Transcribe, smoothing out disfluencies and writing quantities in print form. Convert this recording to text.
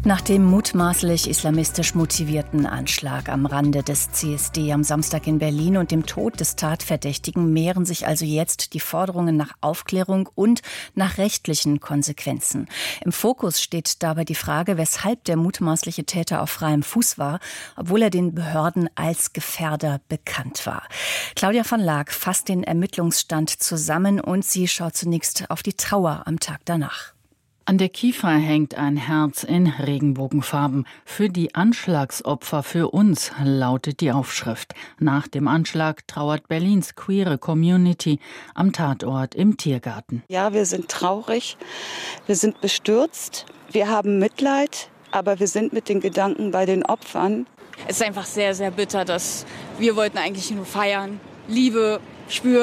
Nach dem mutmaßlich islamistisch motivierten Anschlag am Rande des CSD am Samstag in Berlin und dem Tod des Tatverdächtigen mehren sich also jetzt die Forderungen nach Aufklärung und nach rechtlichen Konsequenzen. Im Fokus steht dabei die Frage, weshalb der mutmaßliche Täter auf freiem Fuß war, obwohl er den Behörden als Gefährder bekannt war. Claudia von Laak fasst den Ermittlungsstand zusammen und sie schaut zunächst auf die Trauer am Tag danach. An der Kiefer hängt ein Herz in Regenbogenfarben. Für die Anschlagsopfer, für uns, lautet die Aufschrift. Nach dem Anschlag trauert Berlins queere Community am Tatort im Tiergarten. Ja, wir sind traurig, wir sind bestürzt, wir haben Mitleid, aber wir sind mit den Gedanken bei den Opfern. Es ist einfach sehr, sehr bitter, dass wir wollten eigentlich nur feiern, Liebe spüren.